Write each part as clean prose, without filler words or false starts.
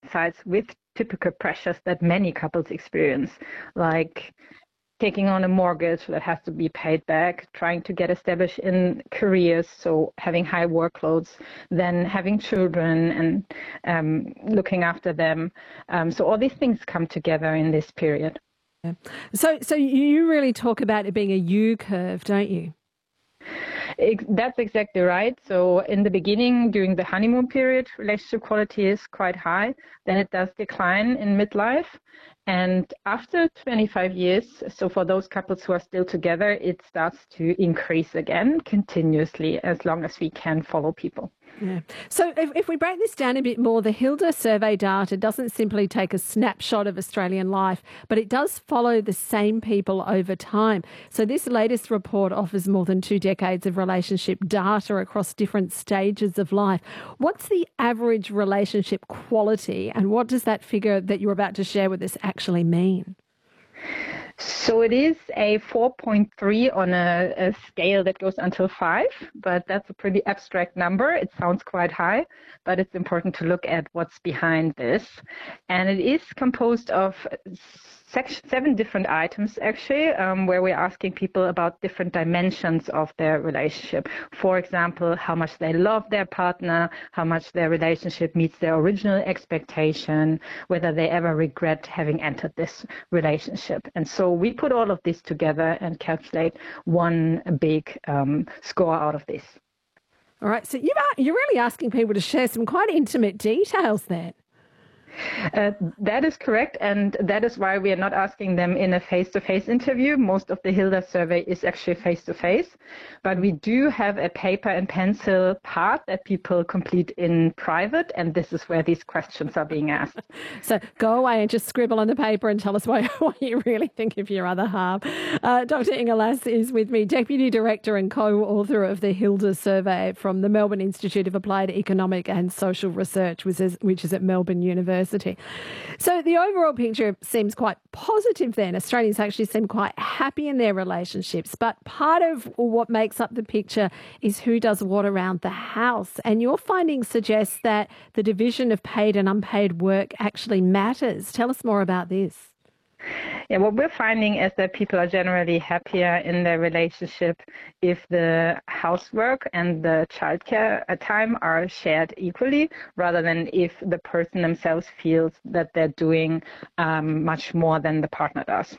coincides with typical pressures that many couples experience, like taking on a mortgage that has to be paid back, trying to get established in careers, so having high workloads, then having children and looking after them. So all these things come together in this period. Yeah. So you really talk about it being a U-curve, don't you? That's exactly right. So in the beginning, during the honeymoon period, relationship quality is quite high. Then it does decline in midlife. And after 25 years, so for those couples who are still together, it starts to increase again continuously as long as we can follow people. Yeah. So if we break this down a bit more, the Hilda survey data doesn't simply take a snapshot of Australian life, but it does follow the same people over time. So this latest report offers more than 2 decades of relationship data across different stages of life. What's the average relationship quality, and what does that figure that you're about to share with us actually mean? So it is a 4.3 on a scale that goes until 5, but that's a pretty abstract number. It sounds quite high, but it's important to look at what's behind this. And it is composed of 7 different items, actually, where we're asking people about different dimensions of their relationship. For example, how much they love their partner, how much their relationship meets their original expectation, whether they ever regret having entered this relationship. And so we put all of this together and calculate one big score out of this. All right, so you're really asking people to share some quite intimate details then. That is correct, and that is why we are not asking them in a face-to-face interview. Most of the Hilda survey is actually face-to-face, but we do have a paper and pencil part that people complete in private, and this is where these questions are being asked. So go away and just scribble on the paper and tell us what you really think of your other half. Dr. Inge Lass is with me, Deputy Director and co-author of the Hilda survey from the Melbourne Institute of Applied Economic and Social Research, which is at Melbourne University. So the overall picture seems quite positive then. Australians actually seem quite happy in their relationships. But part of what makes up the picture is who does what around the house. And your findings suggest that the division of paid and unpaid work actually matters. Tell us more about this. Yeah, what we're finding is that people are generally happier in their relationship if the housework and the childcare time are shared equally, rather than if the person themselves feels that they're doing much more than the partner does.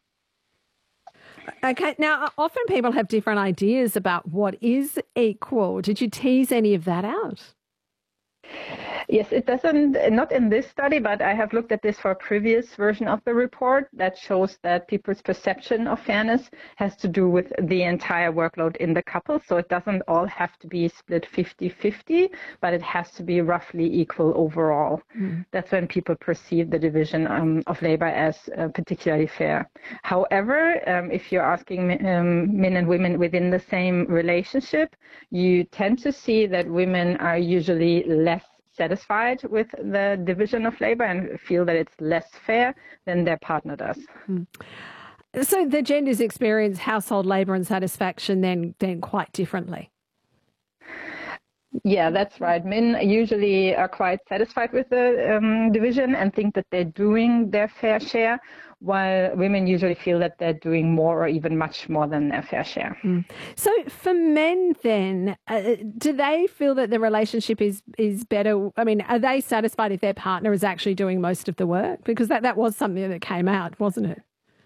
Okay, now often people have different ideas about what is equal. Did you tease any of that out? Yes, it doesn't, not in this study, but I have looked at this for a previous version of the report that shows that people's perception of fairness has to do with the entire workload in the couple. So it doesn't all have to be split 50-50, but it has to be roughly equal overall. That's when people perceive the division of labor as particularly fair. However, if you're asking men and women within the same relationship, you tend to see that women are usually less satisfied with the division of labor and feel that it's less fair than their partner does. So the genders experience household labor and satisfaction then quite differently. Yeah, that's right. Men usually are quite satisfied with the division and think that they're doing their fair share, while women usually feel that they're doing more or even much more than their fair share. So for men then, do they feel that the relationship is better? I mean, are they satisfied if their partner is actually doing most of the work? Because that was something that came out, wasn't it?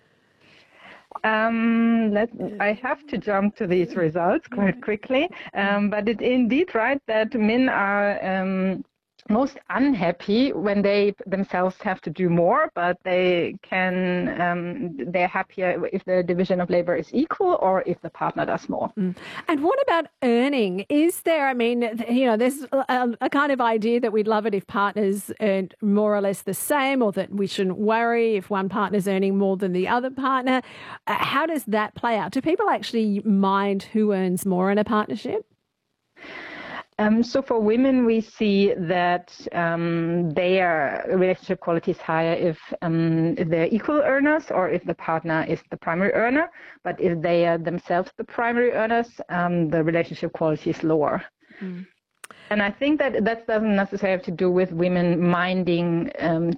I have to jump to these results quite quickly, but it's indeed right that men are most unhappy when they themselves have to do more, but they're happier if the division of labor is equal or if the partner does more. And what about earning? Is there, I mean, there's a kind of idea that we'd love it if partners earned more or less the same, or that we shouldn't worry if one partner's earning more than the other partner. How does that play out? Do people actually mind who earns more in a partnership? So for women, we see that their relationship quality is higher if they're equal earners or if the partner is the primary earner. But if they are themselves the primary earners, the relationship quality is lower. And I think that doesn't necessarily have to do with women minding